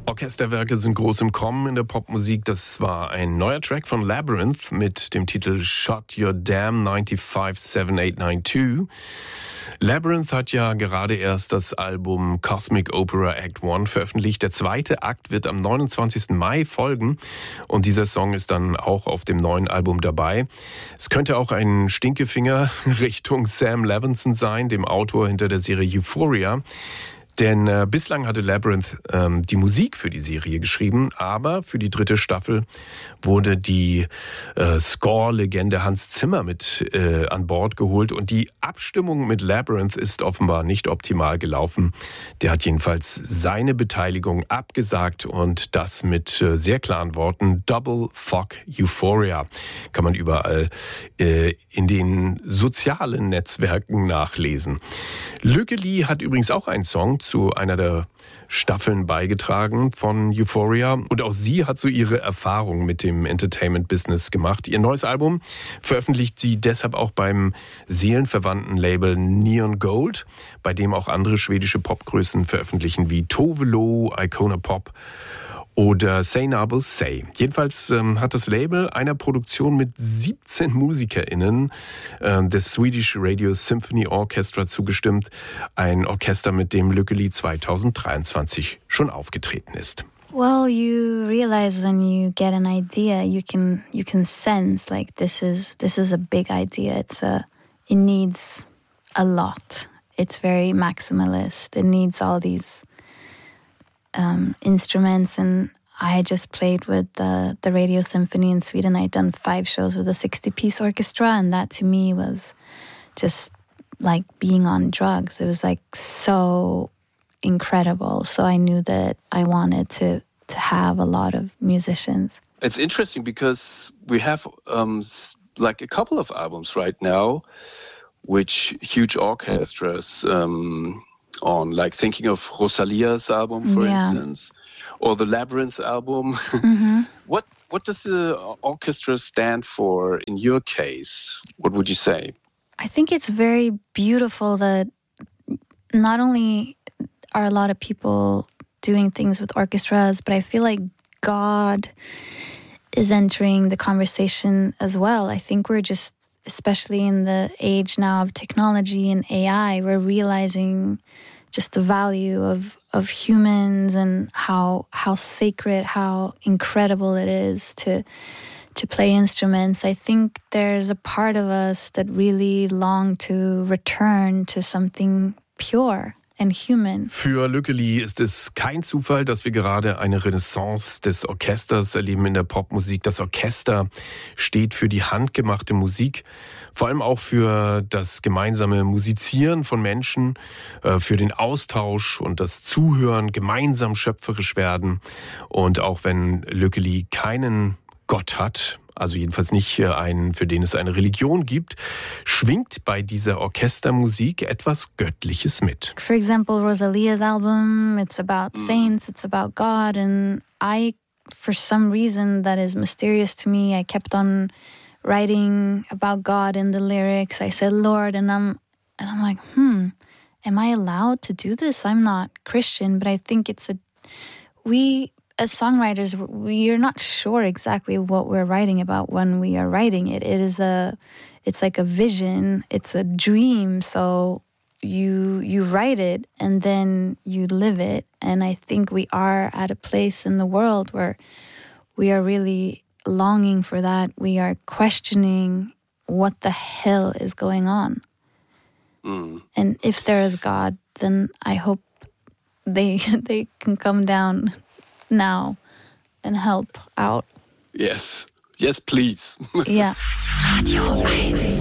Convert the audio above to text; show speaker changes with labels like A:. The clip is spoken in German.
A: Orchesterwerke sind groß im Kommen in der Popmusik. Das war ein neuer Track von Labrinth mit dem Titel Shut Your Damn 957892. Labrinth hat ja gerade erst das Album Cosmic Opera Act 1 veröffentlicht. Der zweite Akt wird am 29. Mai folgen und dieser Song ist dann auch auf dem neuen Album dabei. Es könnte auch ein Stinkefinger Richtung Sam Levinson sein, dem Autor hinter der Serie Euphoria. Denn bislang hatte Labrinth die Musik für die Serie geschrieben, aber für die 3. Staffel wurde die Score-Legende Hans Zimmer mit an Bord geholt und die Abstimmung mit Labrinth ist offenbar nicht optimal gelaufen. Der hat jedenfalls seine Beteiligung abgesagt und das mit sehr klaren Worten: Double fuck Euphoria. Kann man überall in den sozialen Netzwerken nachlesen. Lückeli hat übrigens auch einen Song zu einer der Staffeln beigetragen von Euphoria. Und auch sie hat so ihre Erfahrungen mit dem Entertainment-Business gemacht. Ihr neues Album veröffentlicht sie deshalb auch beim seelenverwandten Label Neon Gold, bei dem auch andere schwedische Popgrößen veröffentlichen, wie Tove Lo, Icona Pop oder Say Nabo Say. Jedenfalls hat das Label einer Produktion mit 17 MusikerInnen des Swedish Radio Symphony Orchestra zugestimmt. Ein Orchester, mit dem Lückeli 2023 schon aufgetreten ist.
B: Well, you realize when you get an idea, you can sense like this is a big idea. It needs a lot. It's very maximalist. It needs all these instruments, and I just played with the Radio Symphony in Sweden. I'd done 5 shows with a 60-piece orchestra, and that to me was just like being on drugs. It was like so incredible. So I knew that I wanted to have a lot of musicians.
C: It's interesting because we have like a couple of albums right now which huge orchestras on, like thinking of Rosalia's album, for instance, or the Labrinth album. Mm-hmm. What does the orchestra stand for in your case? What would you say?
B: I think it's very beautiful that not only are a lot of people doing things with orchestras, but I feel like God is entering the conversation as well. I think we're just, especially in the age now of technology and AI, we're realizing just the value of humans and how sacred, how incredible it is to play instruments. I think there's a part of us that really long to return to something pure and human.
A: Für Lückeli ist es kein Zufall, dass wir gerade eine Renaissance des Orchesters erleben in der Popmusik. Das Orchester steht für die handgemachte Musik, vor allem auch für das gemeinsame Musizieren von Menschen, für den Austausch und das Zuhören, gemeinsam schöpferisch werden. Und auch wenn Lückeli keinen Gott hat, also jedenfalls nicht einen, für den es eine Religion gibt, schwingt bei dieser Orchestermusik etwas Göttliches mit.
B: For example, Rosalia's album, it's about saints, it's about God, and I, for some reason that is mysterious to me, I kept on writing about God in the lyrics. I said, Lord, and I'm like, am I allowed to do this? I'm not Christian, but I think we as songwriters, we are not sure exactly what we're writing about when we are writing it. It's like a vision, it's a dream. So you write it and then you live it. And I think we are at a place in the world where we are really longing for that. We are questioning what the hell is going on. And if there is God, then I hope they can come down now and help out.
C: Yes, please.
B: Yeah.
D: Radio 1.